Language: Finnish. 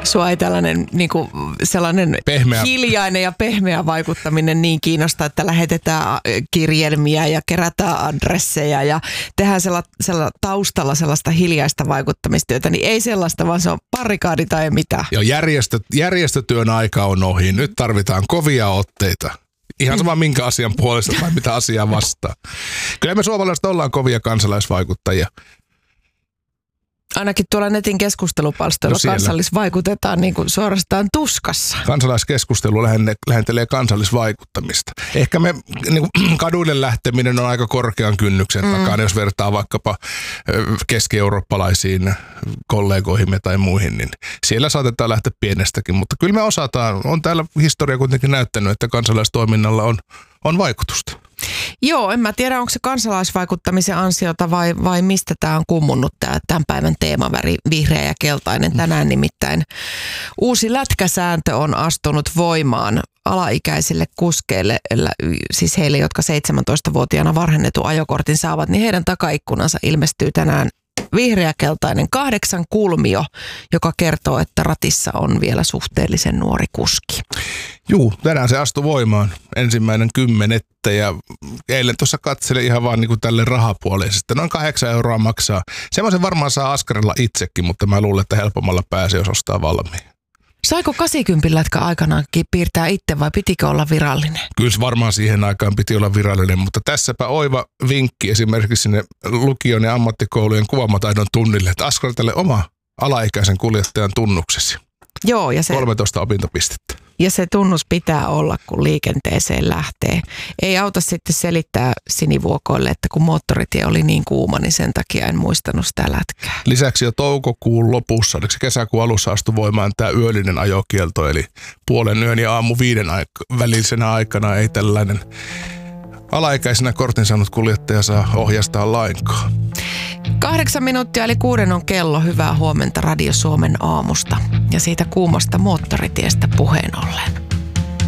sua ei tällainen niinku sellainen hiljainen ja pehmeä vaikuttaminen niin kiinnostaa, että lähetetään kirjelmiä ja kerätään adresseja ja tehdään taustalla sellaista hiljaista vaikuttamistyötä, niin ei sellaista, vaan se on barrikaadi tai ei mitään. Joo, järjestötyön aika on ohi. Nyt tarvitaan kovia otteita. Ihan sama minkä asian puolesta tai mitä asiaa vastaan. Kyllä me suomalaiset ollaan kovia kansalaisvaikuttajia. Ainakin tuolla netin keskustelupalstoilla kansallisvaikutetaan niin kuin suorastaan tuskassa. Kansalaiskeskustelu lähentelee kansallisvaikuttamista. Ehkä me niin kuin kaduille lähteminen on aika korkean kynnyksen takana, jos vertaa vaikkapa keski-eurooppalaisiin kollegoihimme tai muihin, niin siellä saatetaan lähteä pienestäkin, mutta kyllä me osataan. On täällä historia kuitenkin näyttänyt, että kansalaistoiminnalla on vaikutusta. Joo, en mä tiedä, onko se kansalaisvaikuttamisen ansiota vai mistä tämä on kummunnut tämän päivän teemaväri vihreä ja keltainen. Tänään nimittäin uusi lätkäsääntö on astunut voimaan alaikäisille kuskeille, siis heille, jotka 17-vuotiaana varhennetun ajokortin saavat, niin heidän takaikkunansa ilmestyy tänään vihreäkeltainen 8 kulmio, joka kertoo, että ratissa on vielä suhteellisen nuori kuski. Juu, tänään se astui voimaan 1.10. ja eilen tuossa katselin ihan vaan niin kuin tälle rahapuoleisesti. Noin 8 euroa maksaa. Semmoisen varmaan saa askarella itsekin, mutta mä luulen, että helpommalla pääsee, jos ostaa valmiin. Saiko 80 lätkä aikanaankin piirtää itse vai pitikö olla virallinen? Kyllä varmaan siihen aikaan piti olla virallinen, mutta tässäpä oiva vinkki esimerkiksi sinne lukion ja ammattikoulujen kuvaamataidon tunnille, että askartele oma alaikäisen kuljettajan tunnuksesi. Joo, ja se 13 opintopistettä. Ja se tunnus pitää olla, kun liikenteeseen lähtee. Ei auta sitten selittää sinivuokoille, että kun moottoritie oli niin kuuma, niin sen takia en muistanut sitä lätkää. Lisäksi jo toukokuun lopussa, oliko se kesäkuun alussa astui voimaan tämä yöllinen ajokielto, eli puolen yön ja aamu 5 välisenä aikana ei tällainen alaikäisenä kortin saanut kuljettaja saa ohjastaa lainkaan. 8 minuuttia eli 6 on kello. Hyvää huomenta Radio Suomen aamusta ja siitä kuumasta moottoritiestä puheen ollen.